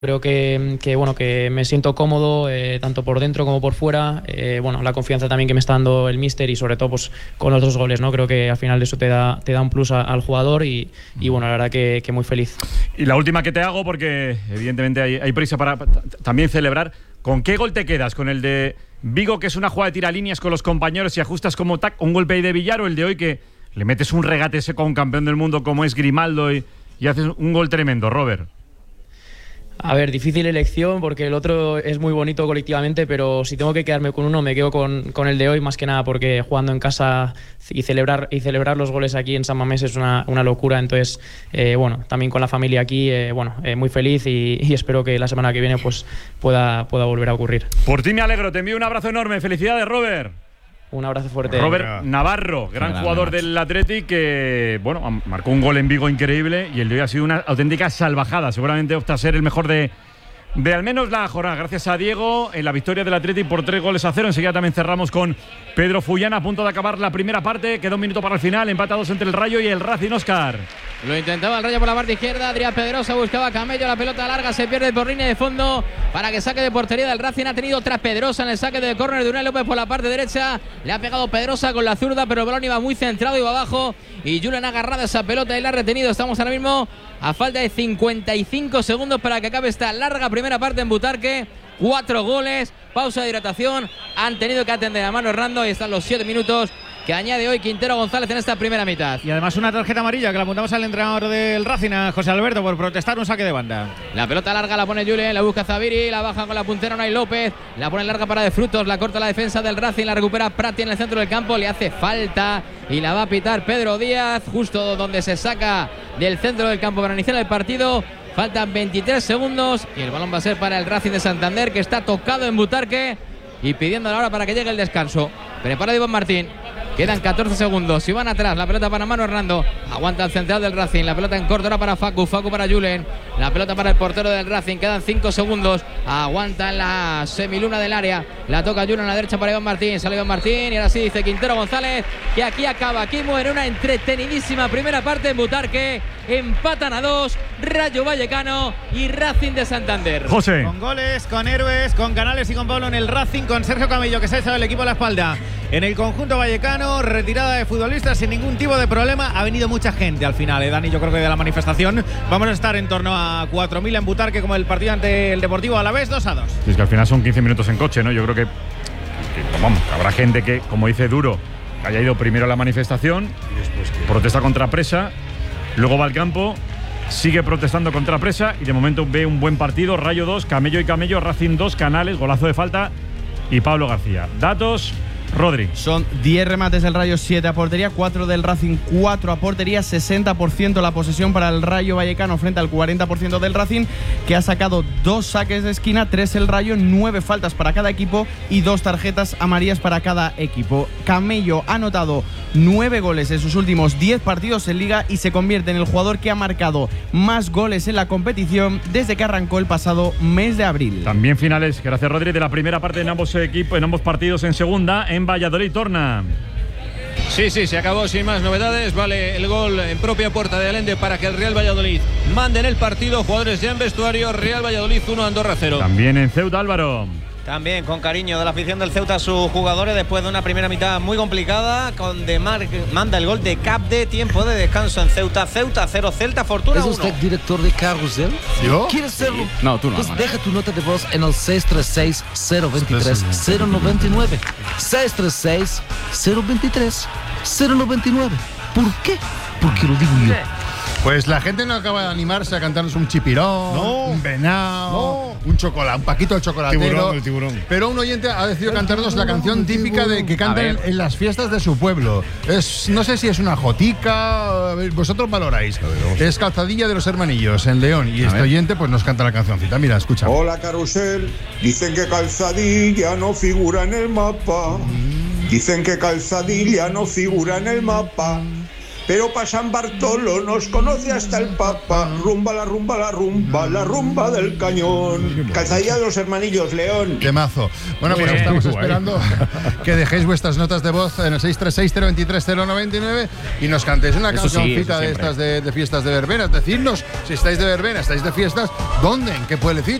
Creo que bueno, que me siento cómodo tanto por dentro como por fuera. Bueno, la confianza también que me está dando el míster y sobre todo pues con los 2 goles, ¿no? Creo que al final de eso te da un plus al jugador y bueno, la verdad que muy feliz. Y la última que te hago, porque evidentemente hay prisa para también celebrar. ¿Con qué gol te quedas? ¿Con el de Vigo, que es una jugada de tiralíneas con los compañeros y ajustas como un golpe ahí de billar, o el de hoy que le metes un regate seco a un campeón del mundo como es Grimaldo y haces un gol tremendo, Robert? A ver, difícil elección porque el otro es muy bonito colectivamente, pero si tengo que quedarme con uno me quedo con el de hoy, más que nada porque jugando en casa y celebrar los goles aquí en San Mamés es una locura. Entonces, bueno, también con la familia aquí, muy feliz y espero que la semana que viene pues pueda volver a ocurrir. Por ti me alegro, te envío un abrazo enorme. Felicidades, Robert. Un abrazo fuerte. Robert Navarro, gran jugador del Athletic, que bueno, marcó un gol en Vigo increíble y el de hoy ha sido una auténtica salvajada. Seguramente opta a ser el mejor de al menos la jornada. Gracias a Diego en la victoria del Athletic por 3-0. Enseguida también cerramos con Pedro Fullana, a punto de acabar la primera parte. Queda un minuto para el final, empatados entre el Rayo y el Racing. Óscar. Lo intentaba el Rayo por la parte izquierda. Adrián Pedrosa buscaba a Camello. La pelota larga se pierde por línea de fondo para que saque de portería del Racing. Ha tenido otra Pedrosa en el saque de córner de Unai López por la parte derecha. Le ha pegado Pedrosa con la zurda, pero el balón iba muy centrado, iba abajo. Y Julen ha agarrado esa pelota y la ha retenido. Estamos ahora mismo a falta de 55 segundos para que acabe esta larga primera parte en Butarque. 4 goles, pausa de hidratación. Han tenido que atender a Manu Hernando y están los 7 minutos que añade hoy Quintero González en esta primera mitad. Y además una tarjeta amarilla que la apuntamos al entrenador del Racing, a José Alberto, por protestar un saque de banda. La pelota larga la pone Julen, la busca Zaviri, la baja con la puntera Unai López, la pone larga para De Frutos, la corta la defensa del Racing, la recupera Prati en el centro del campo, le hace falta y la va a pitar Pedro Díaz, justo donde se saca del centro del campo para iniciar el partido. Faltan 23 segundos y el balón va a ser para el Racing de Santander, que está tocado en Butarque y pidiendo la hora para que llegue el descanso. Prepara Iván Martín. Quedan 14 segundos. Si van atrás, la pelota para Manu Hernando. Aguanta el central del Racing. La pelota en corto ahora para Facu. Facu para Julen. La pelota para el portero del Racing. Quedan 5 segundos. Aguanta en la semiluna del área. La toca Julen a la derecha para Iván Martín. Sale Iván Martín y ahora sí dice Quintero González que aquí acaba. Aquí muere una entretenidísima primera parte en Butarque. Empatan a 2 Rayo Vallecano y Racing de Santander. José. Con goles, con héroes, con Canales y con Pablo en el Racing, con Sergio Camello, que se ha echado el equipo a la espalda. En el conjunto vallecano, retirada de futbolistas sin ningún tipo de problema. Ha venido mucha gente al final, Dani, yo creo que de la manifestación. Vamos a estar en torno a 4.000 en Butarque, como el partido ante el Deportivo Alavés, 2-2. Es que al final son 15 minutos en coche, ¿no? Yo creo que vamos, habrá gente que, como dice Duro, haya ido primero a la manifestación, protesta contra Presa, luego va al campo, sigue protestando contra Presa y de momento ve un buen partido. Rayo 2, Camello y Camello, Racing 2, Canales, golazo de falta y Pablo García. Datos, Rodri. Son 10 remates del Rayo, 7 a portería, 4 del Racing, 4 a portería, 60% la posesión para el Rayo Vallecano frente al 40% del Racing, que ha sacado 2 saques de esquina, 3 el Rayo, 9 faltas para cada equipo y 2 tarjetas amarillas para cada equipo. Camello ha anotado 9 goles en sus últimos 10 partidos en Liga y se convierte en el jugador que ha marcado más goles en la competición desde que arrancó el pasado mes de abril. También finales, gracias Rodri, de la primera parte en ambos equipos, en ambos partidos en segunda. En Valladolid, Torna. Sí, se acabó sin más novedades. Vale el gol en propia puerta de Allende para que el Real Valladolid mande en el partido. Jugadores ya en vestuario. Real Valladolid 1, Andorra 0. También en Ceuta, Álvaro. También con cariño de la afición del Ceuta a sus jugadores después de una primera mitad muy complicada. Con De Marc manda el gol de Capde. Tiempo de descanso en Ceuta. Ceuta 0, Celta Fortuna 1. ¿Es usted director de Carrusel? ¿Yo? ¿Quieres serlo? No, tú no. Pues deja tu nota de voz en el 636-023-099. 636-023-099. ¿Por qué? Porque lo digo yo. Pues la gente no acaba de animarse a cantarnos un chipirón, un venado, un chocolate, un paquito de chocolatero. El tiburón. Pero un oyente ha decidido cantarnos la canción típica de que cantan en las fiestas de su pueblo. No sé si es una jotica, vosotros valoráis. Es Calzadilla de los Hermanillos en León y este oyente pues nos canta la cancioncita. Mira, escucha. Hola Carusel, dicen que Calzadilla no figura en el mapa. Dicen que Calzadilla no figura en el mapa. pero pa' San Bartolo nos conoce hasta el Papa. Rumba la rumba, la rumba, la rumba del cañón. Calzadilla de los Hermanillos, León. Temazo. Bueno, pues estamos esperando que dejéis vuestras notas de voz en el 636-023-099 y nos cantéis una cancioncita de estas de fiestas de verbenas. Decidnos si estáis de verbena, estáis de fiestas, ¿dónde? ¿En qué pueblecito?